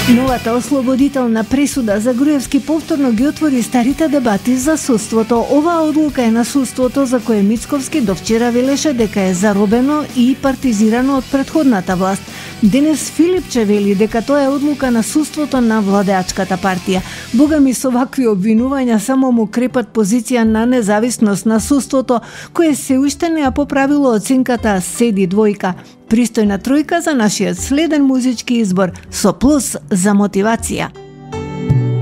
Новата ослободителна пресуда за Груевски повторно ги отвори старите дебати за судството. Оваа одлука е на судството за кое Мицковски до вчера велеше дека е заробено и партизирано од претходната власт. Денес Филипче вели дека тоа е одлука на судството на владеачката партија. Богами со вакви обвинувања само му крепат позиција на независност на судството, кое се уште не ја поправило оценката седи двојка. Пристојна тројка за нашиот следен музички избор со плюс за мотивација.